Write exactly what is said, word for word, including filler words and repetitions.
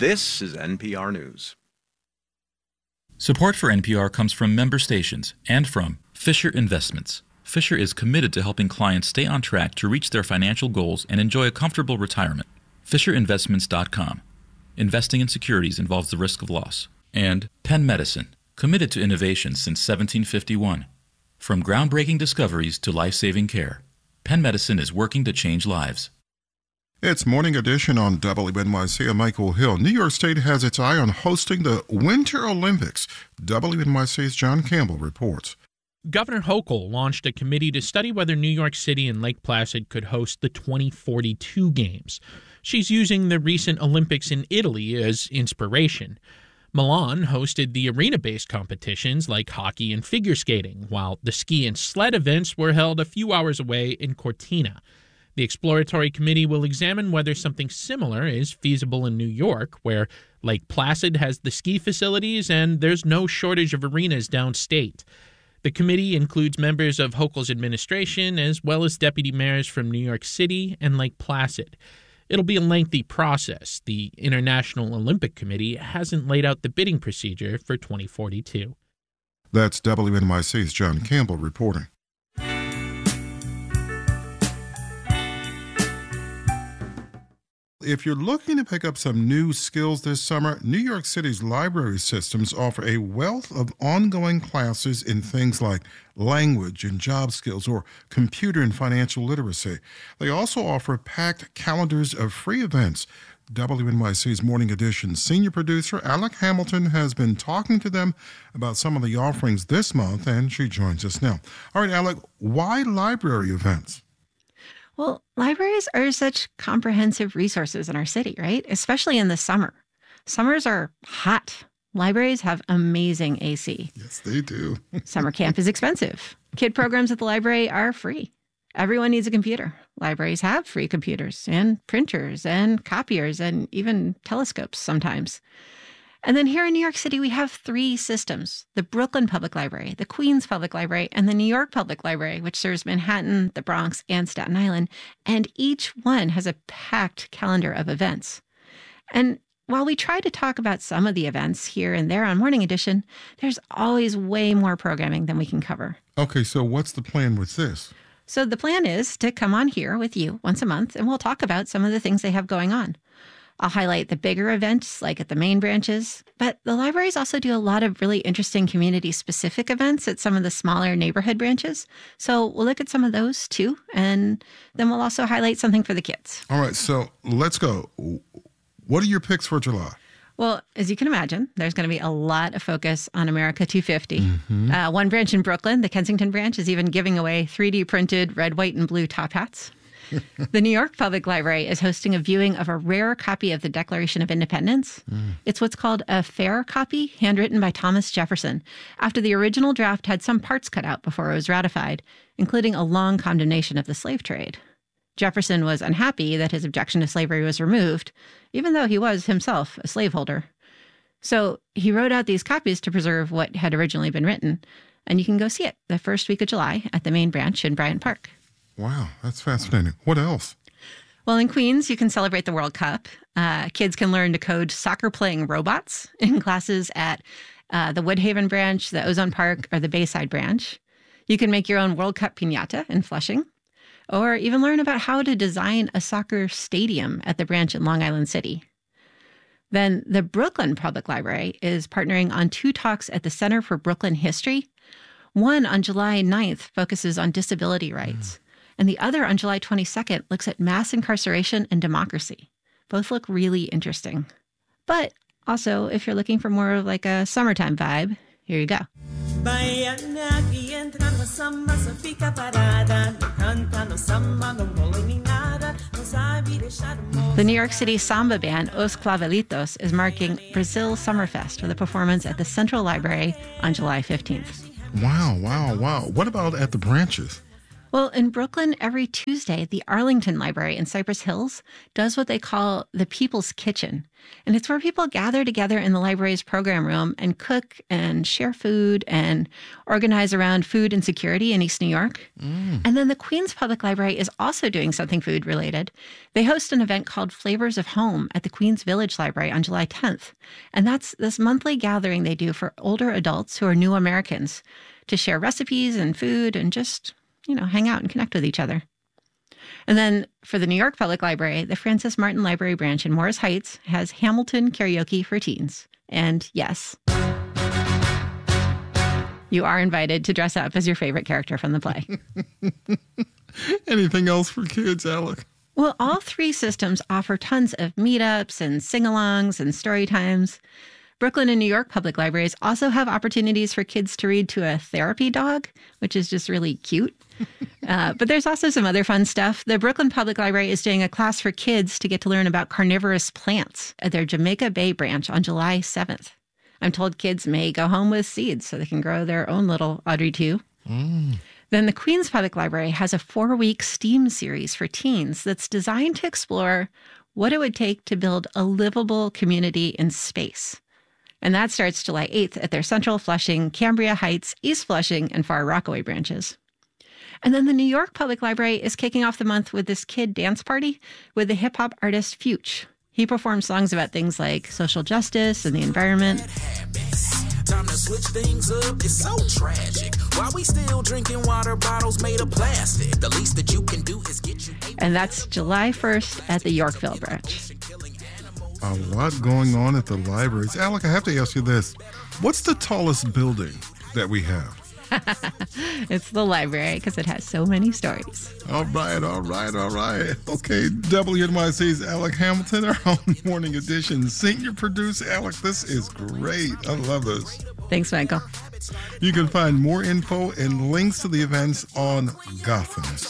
This is N P R News. Support for N P R comes from member stations and from Fisher Investments. Fisher is committed to helping clients stay on track to reach their financial goals and enjoy a comfortable retirement. Fisher Investments dot com. Investing in securities involves the risk of loss. And Penn Medicine, committed to innovation since seventeen fifty-one. From groundbreaking discoveries to life-saving care, Penn Medicine is working to change lives. It's Morning Edition on W N Y C. I'm Michael Hill. New York State has its eye on hosting the Winter Olympics. W N Y C's John Campbell reports. Governor Hochul launched a committee to study whether New York City and Lake Placid could host the twenty forty-two Games. She's using the recent Olympics in Italy as inspiration. Milan hosted the arena-based competitions like hockey and figure skating, while the ski and sled events were held a few hours away in Cortina. The exploratory committee will examine whether something similar is feasible in New York, where Lake Placid has the ski facilities and there's no shortage of arenas downstate. The committee includes members of Hochul's administration as well as deputy mayors from New York City and Lake Placid. It'll be a lengthy process. The International Olympic Committee hasn't laid out the bidding procedure for twenty forty-two. That's W N Y C's John Campbell reporting. If you're looking to pick up some new skills this summer, New York City's library systems offer a wealth of ongoing classes in things like language and job skills or computer and financial literacy. They also offer packed calendars of free events. W N Y C's Morning Edition senior producer Alec Hamilton has been talking to them about some of the offerings this month, and she joins us now. All right, Alec, why library events? Well, libraries are such comprehensive resources in our city, right? Especially in the summer. Summers are hot. Libraries have amazing A C. Yes, they do. Summer camp is expensive. Kid programs at the library are free. Everyone needs a computer. Libraries have free computers and printers and copiers and even telescopes sometimes. And then here in New York City, we have three systems: the Brooklyn Public Library, the Queens Public Library, and the New York Public Library, which serves Manhattan, the Bronx, and Staten Island. And each one has a packed calendar of events. And while we try to talk about some of the events here and there on Morning Edition, there's always way more programming than we can cover. Okay, so what's the plan with this? So the plan is to come on here with you once a month, and we'll talk about some of the things they have going on. I'll highlight the bigger events, like at the main branches, but the libraries also do a lot of really interesting community-specific events at some of the smaller neighborhood branches. So we'll look at some of those, too, and then we'll also highlight something for the kids. All right, so let's go. What are your picks for July? Well, as you can imagine, there's going to be a lot of focus on America two fifty. Mm-hmm. Uh, one branch in Brooklyn, the Kensington branch, is even giving away three D printed red, white, and blue top hats. The New York Public Library is hosting a viewing of a rare copy of the Declaration of Independence. Mm. It's what's called a fair copy, handwritten by Thomas Jefferson, after the original draft had some parts cut out before it was ratified, including a long condemnation of the slave trade. Jefferson was unhappy that his objection to slavery was removed, even though he was himself a slaveholder. So he wrote out these copies to preserve what had originally been written, and you can go see it the first week of July at the main branch in Bryant Park. Wow, that's fascinating. What else? Well, in Queens, you can celebrate the World Cup. Uh, kids can learn to code soccer-playing robots in classes at uh, the Woodhaven branch, the Ozone Park, or the Bayside branch. You can make your own World Cup piñata in Flushing, or even learn about how to design a soccer stadium at the branch in Long Island City. Then the Brooklyn Public Library is partnering on two talks at the Center for Brooklyn History. One on July ninth focuses on disability rights. Mm. And the other on July twenty-second looks at mass incarceration and democracy. Both look really interesting. But also, if you're looking for more of like a summertime vibe, here you go. The New York City samba band Os Clavelitos is marking Brazil Summerfest with a performance at the Central Library on July fifteenth. Wow, wow, wow. What about at the branches? Well, in Brooklyn, every Tuesday, the Arlington Library in Cypress Hills does what they call the People's Kitchen. And it's where people gather together in the library's program room and cook and share food and organize around food insecurity in East New York. Mm. And then the Queens Public Library is also doing something food related. They host an event called Flavors of Home at the Queens Village Library on July tenth. And that's this monthly gathering they do for older adults who are new Americans to share recipes and food and just, you know, hang out and connect with each other. And then for the New York Public Library, the Francis Martin Library branch in Morris Heights has Hamilton karaoke for teens. And yes, you are invited to dress up as your favorite character from the play. Anything else for kids, Alec? Well, all three systems offer tons of meetups and sing-alongs and story times. Brooklyn and New York public libraries also have opportunities for kids to read to a therapy dog, which is just really cute. Uh, but there's also some other fun stuff. The Brooklyn Public Library is doing a class for kids to get to learn about carnivorous plants at their Jamaica Bay branch on July seventh. I'm told kids may go home with seeds so they can grow their own little Audrey too. Mm. Then the Queens Public Library has a four-week STEAM series for teens that's designed to explore what it would take to build a livable community in space. And that starts July eighth at their Central, Flushing, Cambria Heights, East Flushing, and Far Rockaway branches. And then the New York Public Library is kicking off the month with this kid dance party with the hip-hop artist Fuge. He performs songs about things like social justice and the environment. Time to switch things up, it's so tragic. While we still drinking water bottles made of plastic, the least that you can do is get you... And that's July first at the Yorkville branch. A lot going on at the libraries. Alec, I have to ask you this. What's the tallest building that we have? It's the library because it has so many stories. All right, all right, all right. Okay, W N Y C's Alec Hamilton, our own Morning Edition senior producer. Alec, this is great. I love this. Thanks, Michael. You can find more info and links to the events on Gotham.